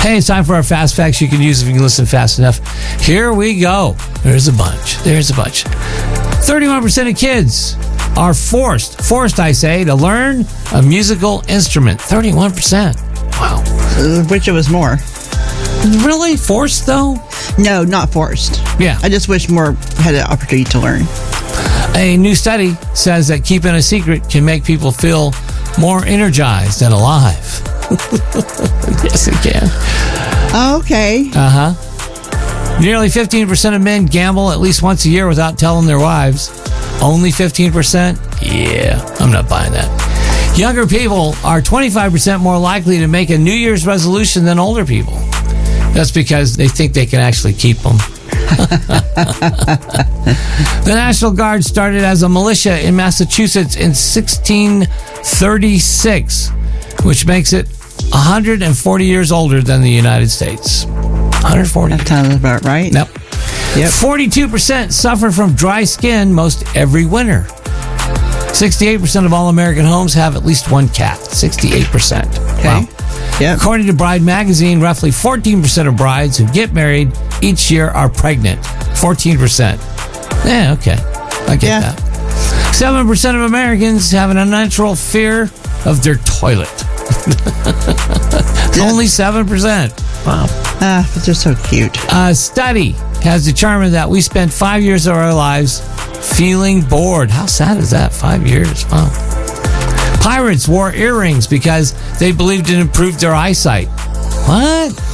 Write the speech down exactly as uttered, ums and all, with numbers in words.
Hey, it's time for our fast facts you can use if you can listen fast enough. Here we go. There's a bunch. There's a bunch. thirty-one percent of kids are forced, forced I say, to learn a musical instrument. thirty-one percent. Wow. Uh, wish it was more. Really? Forced, though? No, not forced. Yeah. I just wish more had an opportunity to learn. A new study says that keeping a secret can make people feel more energized and alive. Yes, it can. Oh, okay. Uh-huh. Nearly fifteen percent of men gamble at least once a year without telling their wives. Only fifteen percent? Yeah, I'm not buying that. Younger people are twenty-five percent more likely to make a New Year's resolution than older people. That's because they think they can actually keep them. The National Guard started as a militia in Massachusetts in sixteen thirty-six, which makes it one hundred forty years older than the United States. one hundred forty. That sounds about right. Nope. Yep. forty-two percent suffer from dry skin most every winter. sixty-eight percent of all American homes have at least one cat. sixty-eight percent. Okay. Wow. Yep. According to Bride Magazine, roughly fourteen percent of brides who get married each year are pregnant. fourteen percent. Yeah, okay. I get Yeah. that. seven percent of Americans have an unnatural fear of their toilet. Only seven percent. Wow. Ah, but they're so cute. A study has determined that we spend five years of our lives feeling bored. How sad is that? Five years. Wow. Pirates wore earrings because they believed it improved their eyesight. What?